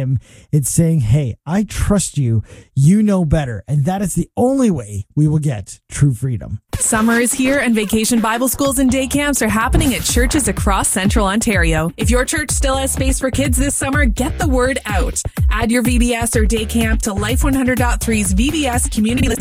It's saying, hey, I trust you. You know better. And that is the only way we will get true freedom. Summer is here and Vacation Bible Schools and day camps are happening at churches across Central Ontario. If your church still has space for kids this summer, get the word out. Add your VBS or day camp to Life 100.3's VBS Community